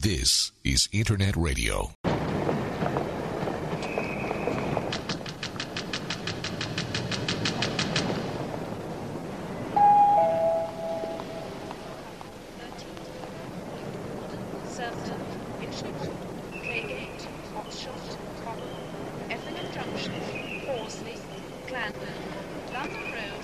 This is Internet Radio. Effingham Junction, Horsley, Clandon, London Road,